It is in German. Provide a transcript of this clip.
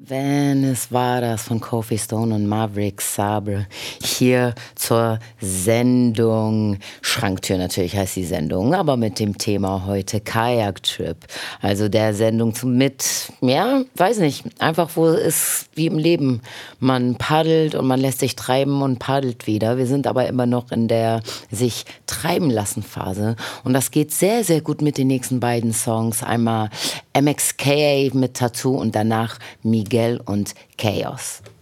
Venice war das von Kofi Stone und Maverick Sabre. Hier zur Sendung. Schranktür natürlich heißt die Sendung, aber mit dem Thema heute Kajak-Trip. Also der Sendung weiß nicht, einfach wo es wie im Leben. Man paddelt und man lässt sich treiben und paddelt wieder. Wir sind aber immer noch in der sich treiben lassen Phase. Und das geht sehr, sehr gut mit den nächsten beiden Songs. Einmal MXKA mit Tattoo und danach Miguel und Chaos.